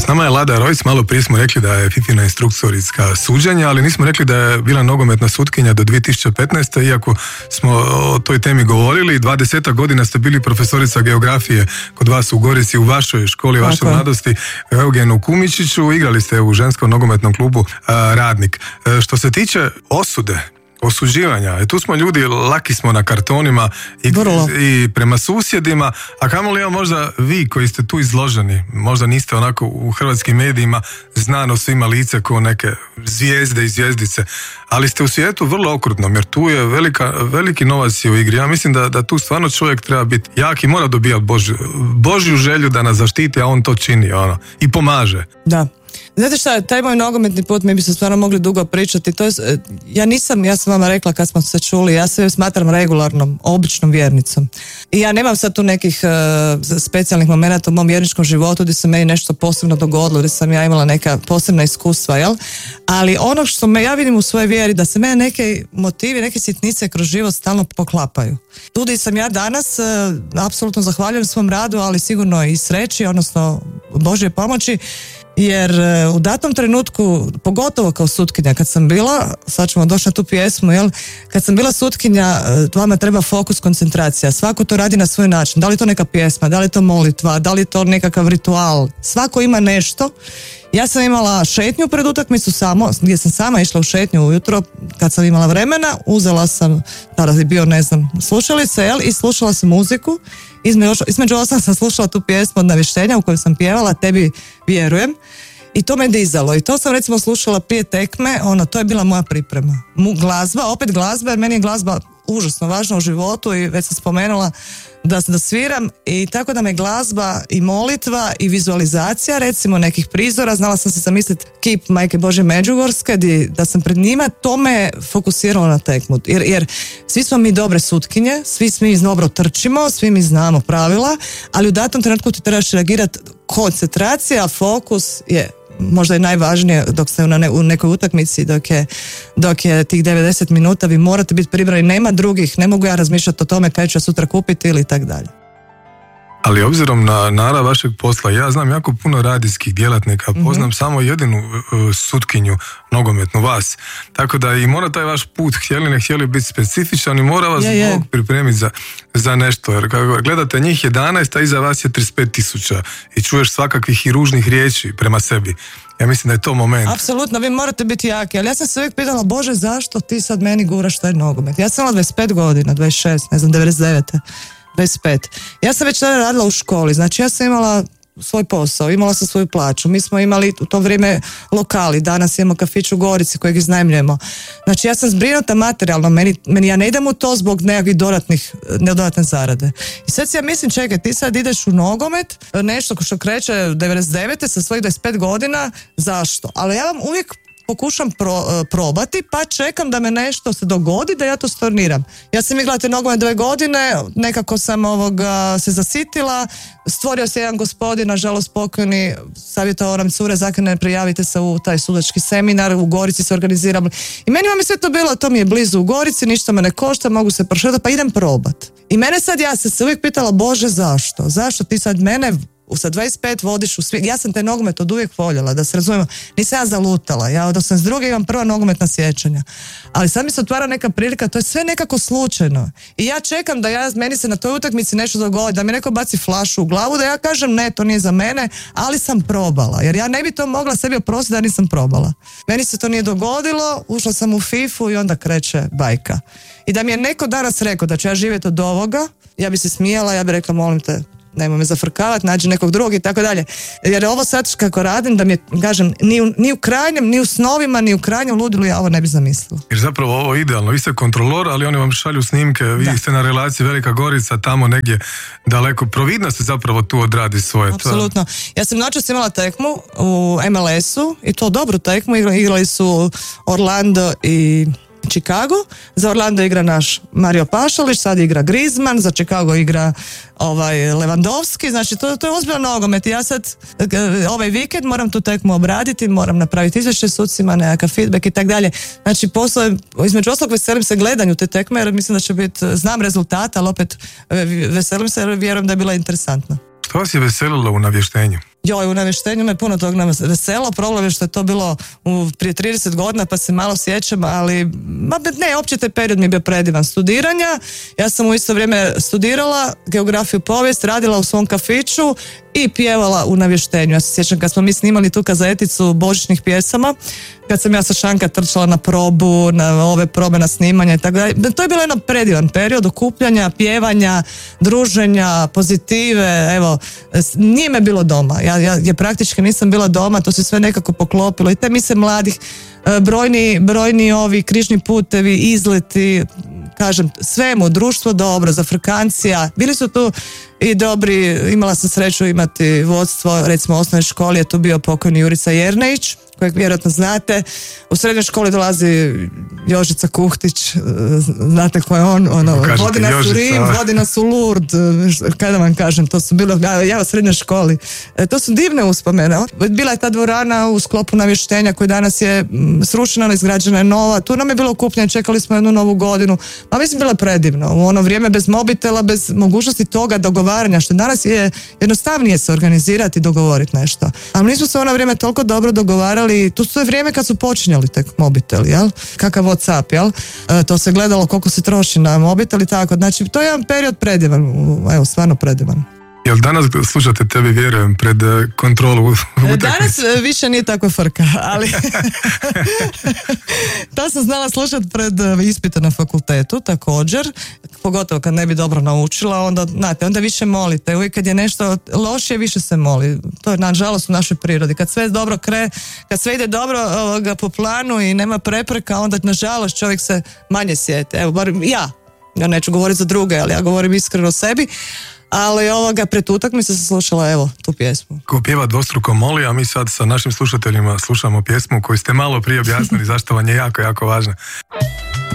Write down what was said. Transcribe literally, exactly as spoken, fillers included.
nama je Lada Rojc, malo prije smo rekli da je Fifina instruktorica suđenja, ali nismo rekli da je bila nogometna sutkinja do dvije tisuće petnaeste. Iako smo o toj temi govorili, dvadeset godina ste bili profesorica geografije kod vas u Gorici, u vašoj školi, vaše mladosti, Eugenu Kumičiću, igrali ste u ženskom nogometnom klubu a, Radnik. E, što se tiče osude, osuđivanja, e, tu smo ljudi, laki smo na kartonima i, i prema susjedima, a kamoli evo možda vi koji ste tu izloženi, možda niste onako u hrvatskim medijima znano svima lice kao neke zvijezde i zvijezdice, ali ste u svijetu vrlo okrutnom, jer tu je velika, veliki novac je u igri. Ja mislim da, da tu stvarno čovjek treba biti jak i mora dobijati Božju, Božju želju da nas zaštiti, a on to čini ono, i pomaže. Da. Znate šta, taj moj nogometni put, mi bi se stvarno mogli dugo pričati. To je, ja nisam, ja sam vama rekla kad smo se čuli, ja se smatram regularnom, običnom vjernicom. I ja nemam sad tu nekih uh, specijalnih momenata u mom vjerničkom životu gdje se meni nešto posebno dogodilo, gdje sam ja imala neka posebna iskustva, jel? Ali ono što me ja vidim u svojoj vjeri, da se mene neke motivi, neke sitnice kroz život stalno poklapaju. Tu gdje sam ja danas, uh, apsolutno zahvaljujem svom radu, ali sigurno i sreći, odnosno Božje pomoći, jer u datom trenutku, pogotovo kao sutkinja, kad sam bila, sad ćemo doći na tu pjesmu, jel? Kad sam bila sutkinja, vama treba fokus, koncentracija. Svako to radi na svoj način. Da li to neka pjesma, da li to molitva, da li to nekakav ritual. Svako ima nešto. Ja sam imala šetnju pred utakmicu samo, gdje sam sama išla u šetnju ujutro, kad sam imala vremena, uzela sam, tada je bio, ne znam, slušalice, jel? I slušala sam muziku. Između, između osam sam slušala tu pjesmu od Navještenja u kojoj sam pjevala Tebi vjerujem i to me dizalo i to sam recimo slušala prije tekme, ono, to je bila moja priprema. Mu, glazba, opet glazba, jer meni je glazba užasno važna u životu i već sam spomenula da, da sviram i tako da me glazba i molitva i vizualizacija recimo nekih prizora, znala sam se zamisliti kip Majke Božje Međugorske di, da sam pred njima, to me fokusiralo na tekmu jer, jer svi smo mi dobre sutkinje, svi mi dobro trčimo, svi mi znamo pravila, ali u datom trenutku ti trebaš reagirati, koncentracija, fokus je možda je najvažnije dok ste na ne, u nekoj utakmici, dok je, dok je tih devedeset minuta, vi morate biti pribrani, nema drugih, ne mogu ja razmišljati o tome kaj ću ja sutra kupiti ili tak dalje. Ali obzirom na narav vašeg posla, ja znam jako puno radijskih djelatnika, poznam mm-hmm. samo jedinu uh, sutkinju nogometnu, vas. Tako da i mora taj vaš put, htjeli ne htjeli biti specifičan i mora vas je, Bog je. pripremiti za, za nešto. Jer kako gledate njih jedanaest, a iza vas je trideset pet tisuća i čuješ svakakvih i ružnih riječi prema sebi. Ja mislim da je to moment. Apsolutno, vi morate biti jaki, ali ja sam se uvijek pitala, Bože, zašto ti sad meni guraš taj nogomet? Ja sam imala dvadeset pet godina, dvadeset šest, ne znam, devedeset devete dvadeset pet. Ja sam već tada radila u školi, znači ja sam imala svoj posao, imala sam svoju plaću, mi smo imali u to vrijeme lokali, danas imamo kafić u Gorici kojeg iznajmljujemo. Znači ja sam zbrinuta materijalno, meni, meni ja ne idem u to zbog nekakvih dodatnih, nedodatne zarade. I sad si ja mislim, čekaj, ti sad ideš u nogomet, nešto što kreće devedeset devete sa svojih dvadeset pet godina, zašto? Ali ja vam uvijek pokušam pro, probati, pa čekam da me nešto se dogodi, da ja to storniram. Ja sam igrala te nogomet dve godine, nekako sam ovoga se zasitila, stvorio se jedan gospodin, nažalost pokojni, savjetovao nam cure, zakone, prijavite se u taj sudački seminar, u Gorici se organiziramo. I meni vam je sve to bilo, to mi je blizu u Gorici, ništa me ne košta, mogu se prošetati, pa idem probat. I mene sad, ja sam se uvijek pitala, Bože, zašto? Zašto ti sad mene sa dvadeset pet vodiš u svijet? Ja sam te nogomet od uvijek voljela, da se razumijemo. Nisam ja zalutala, ja od osamdeset druge imam prva nogometna sjećanja. Ali sad mi se otvara neka prilika, to je sve nekako slučajno. I ja čekam da ja, meni se na toj utakmici nešto dogodi, da mi neko baci flašu u glavu, da ja kažem ne, to nije za mene, ali sam probala. Jer ja ne bi to mogla sebi oprostiti da nisam probala. Meni se to nije dogodilo, ušla sam u fifu i onda kreće bajka. I da mi je neko danas rekao da ću ja živjeti od ovoga, ja bi se smijala, ja bi rekla, molim te, nemoj me zafrkavati, nađi nekog drugog i tako dalje. Jer ovo sad kako radim, da mi je, kažem, ni u, ni u krajnjem, ni u snovima, ni u krajnjem ludilu ja ovo ne bi zamislila. Jer zapravo ovo je idealno. Vi ste kontrolor, ali oni vam šalju snimke, vi da. ste na relaciji Velika Gorica, tamo negdje daleko. Providnost se zapravo tu odradi svoje. Apsolutno. Ja sam noćas imala tekmu u em el esu i to dobru tekmu, igrali su Orlando i Chicago. Za Orlando igra naš Mario Pašalić, sad igra Griezmann, za Chicago igra ovaj Lewandowski, znači to, to je ozbiljan nogomet. Ja sad ovaj vikend moram tu tekmu obraditi, moram napraviti izvješće sucima, nekakav feedback i tak dalje. Znači posle, između ostalog veselim se gledanju te tekme jer mislim da će biti, znam rezultat, ali opet veselim se jer vjerujem da je bila interesantna. Što vas je veselilo u Navještenju? Joj, u navještenju me puno tog nam veselo, problem je što je to bilo u, prije trideset godina pa se malo sjećam, ali ma, ne, opće taj period mi je bio predivan studiranja. Ja sam u isto vrijeme studirala geografiju i povijest, radila u svom kafiću i pjevala u navještenju. Ja se sjećam kad smo mi snimali tu kazeticu božićnih pjesama, kad sam ja sa Šanka trčala na probu, na ove probe, na snimanje i tako dalje. To je bilo jedan predivan period okupljanja, pjevanja, druženja, pozitive, evo, nije me bilo doma. Ja, ja, ja praktički nisam bila doma, to se sve nekako poklopilo i te mise mladih, brojni, brojni ovi križni putevi, izleti, kažem, svemu, društvo dobro, zafrkancija, bili su tu i dobri, imala sam sreću imati vodstvo, recimo u osnovnoj školi je tu bio pokojni Jurica Jernejić, kojeg vjerojatno znate. U srednjoj školi dolazi Jožica Kuhtić, znate ko je on, ono, vodi nas u Rim, vodi nas u Lourdes, kada vam kažem, to su bilo, ja, ja u srednjoj školi, e, to su divne uspomene. Bila je ta dvorana u sklopu navještenja koja danas je srušena, izgrađena je nova, tu nam je bilo okupljanje, čekali smo jednu novu godinu, a mislim bilo je predivno, u ono vrijeme bez mobitela, bez mogućnosti toga dogovaranja, što danas je jednostavnije se organizirati i dogovoriti nešto. A mi smo se u ono vrijeme toliko dobro dogovarali. Tu su je vrijeme kad su počinjali tek mobiteli, jel? Kakav WhatsApp, jel? E, to se gledalo koliko se troši na mobitel i tako. Znači, to je jedan period predivan, evo, stvarno predivan. Jel danas slušate, tebi vjerujem, pred kontrolu utakmice? Danas više nije takva frka, ali to sam znala slušati pred ispite na fakultetu također, pogotovo kad ne bi dobro naučila, onda, znate, onda više molite. Uvijek kad je nešto lošije, više se moli. To je nažalost u našoj prirodi. Kad sve dobro kre, kad sve ide dobro ovoga, po planu i nema prepreka, onda nažalost čovjek se manje sjeti. Evo, bar ja. Ja neću govoriti za druge, ali ja govorim iskreno o sebi. Ali ovoga, pred utakmice sam slušala, evo, tu pjesmu. Ko pjeva dvostruko moli, a mi sad sa našim slušateljima slušamo pjesmu koju ste malo prije objasnili zašto vam je jako, jako važna.